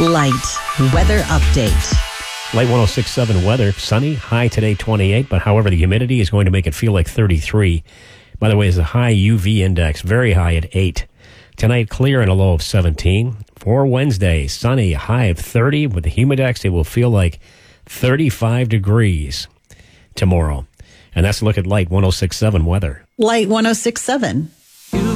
Light weather update. Light 106.7 weather. Sunny, high today 28, but however, the humidity is going to make it feel like 33. By the way, it's a high UV index, very high at 8. Tonight, clear and a low of 17. For Wednesday, sunny, high of 30. With the humidex, it will feel like 35 degrees tomorrow. And that's a look at Light 106.7 weather. Light 106.7.